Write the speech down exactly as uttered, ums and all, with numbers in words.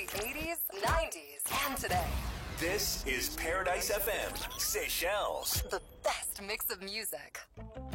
eighties, nineties, and today. This is Paradise F M, Seychelles. The best mix of music.